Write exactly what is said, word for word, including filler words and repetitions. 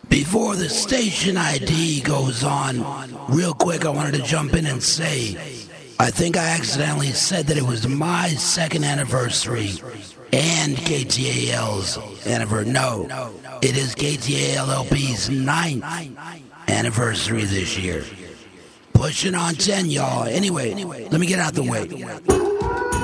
Before the station I D goes on, real quick, I wanted to jump in and say, I think I accidentally said that it was my second anniversary and K T A L's anniversary. No, it is K T A L L P's ninth anniversary this year. Pushing on ten, y'all. Anyway, let me get out the way.